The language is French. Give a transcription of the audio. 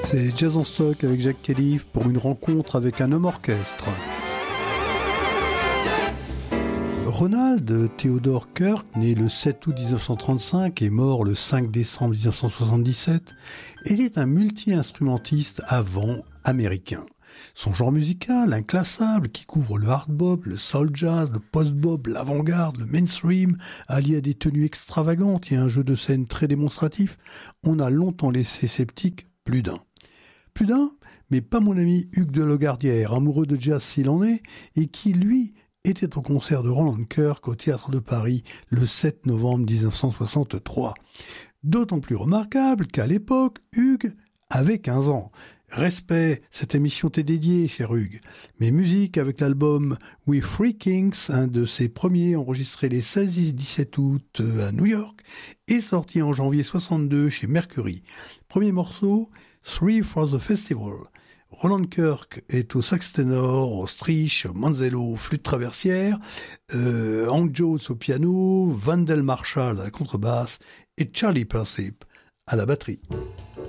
C'est Jazz en stock avec Jacques Kelly pour une rencontre avec un homme orchestre. Ronald Theodore Kirk, né le 7 août 1935 et mort le 5 décembre 1977, était un multi-instrumentiste avant américain. Son genre musical, inclassable, qui couvre le hard bop, le soul jazz, le post bop, l'avant-garde, le mainstream, allié à des tenues extravagantes et un jeu de scène très démonstratif, on a longtemps laissé sceptique plus d'un. Plus d'un, mais pas mon ami Hugues de Logardière, amoureux de jazz s'il en est, et qui, lui, était au concert de Roland Kirk au Théâtre de Paris le 7 novembre 1963. D'autant plus remarquable qu'à l'époque, Hugues avait 15 ans. Respect, cette émission t'est dédiée, cher Hugues. Mais musique avec l'album We Three Kings, un de ses premiers enregistrés les 16 et 17 août à New York, est sorti en janvier 62 chez Mercury. Premier morceau, Three for the Festival. Roland Kirk est au sax ténor, au strich, au manzello, flûte traversière, Hank Jones au piano, Wendell Marshall à la contrebasse et Charlie Persip à la batterie.